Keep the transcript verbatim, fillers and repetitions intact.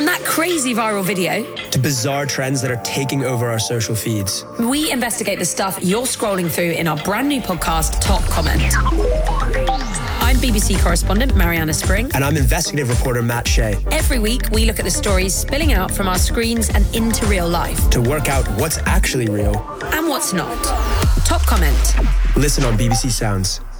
From that crazy viral video to bizarre trends that are taking over our social feeds, we investigate the stuff you're scrolling through in our brand new podcast, Top Comment. I'm B B C correspondent Mariana Spring. And I'm investigative reporter Matt Shea. Every week, we look at the stories spilling out from our screens and into real life to work out what's actually real and what's not. Top Comment. Listen on B B C Sounds.